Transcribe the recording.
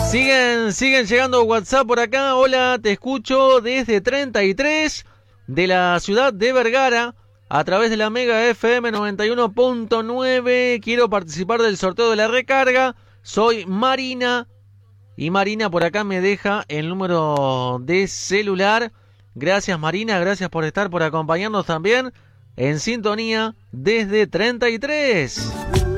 Siguen llegando WhatsApp por acá. Hola, te escucho desde 33 de la ciudad de Vergara a través de la Mega FM 91.9. Quiero participar del sorteo de la recarga. Soy Marina y Marina por acá me deja el número de celular. Gracias Marina, gracias por acompañarnos también en sintonía desde 33.